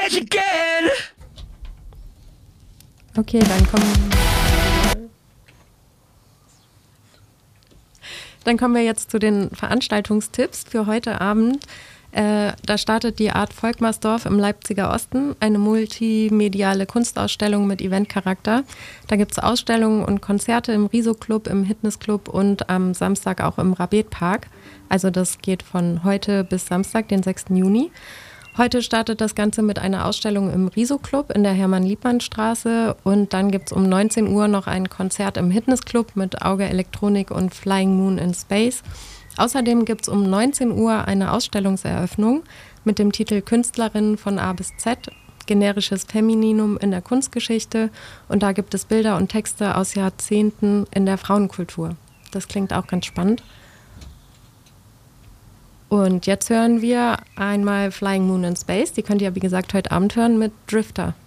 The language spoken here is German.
again. Okay, dann kommen wir jetzt zu den Veranstaltungstipps für heute Abend. Da startet die Art Volkmarsdorf im Leipziger Osten, eine multimediale Kunstausstellung mit Eventcharakter. Da gibt es Ausstellungen und Konzerte im Riso-Club, im Hitness-Club und am Samstag auch im Rabet-Park. Also das geht von heute bis Samstag, den 6. Juni. Heute startet das Ganze mit einer Ausstellung im Riso-Club in der Hermann-Liebmann-Straße und dann gibt es um 19 Uhr noch ein Konzert im Hitness-Club mit Auge Elektronik und Flying Moon in Space. Außerdem gibt es um 19 Uhr eine Ausstellungseröffnung mit dem Titel Künstlerinnen von A bis Z, generisches Femininum in der Kunstgeschichte und da gibt es Bilder und Texte aus Jahrzehnten in der Frauenkultur. Das klingt auch ganz spannend. Und jetzt hören wir einmal Flying Moon in Space. Die könnt ihr, wie gesagt, heute Abend hören mit Drifter.